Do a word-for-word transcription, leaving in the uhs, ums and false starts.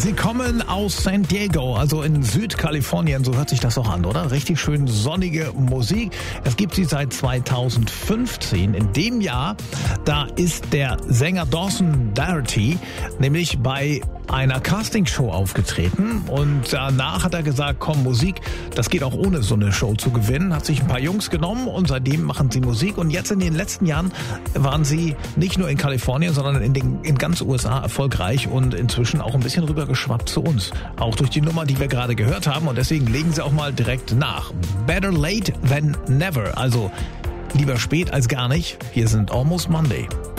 Sie kommen aus San Diego, also in Südkalifornien, so hört sich das auch an, oder? Richtig schön sonnige Musik. Es gibt sie seit zweitausendfünfzehn. In dem Jahr, da ist der Sänger Dawson Doherty nämlich bei einer Castingshow aufgetreten und danach hat er gesagt, komm, Musik, das geht auch ohne so eine Show zu gewinnen, hat sich ein paar Jungs genommen und seitdem machen sie Musik und jetzt in den letzten Jahren waren sie nicht nur in Kalifornien, sondern in, den, in ganz U S A erfolgreich und inzwischen auch ein bisschen rübergeschwappt zu uns. Auch durch die Nummer, die wir gerade gehört haben und deswegen legen sie auch mal direkt nach. Better late than never, also lieber spät als gar nicht. Hier sind Almost Monday.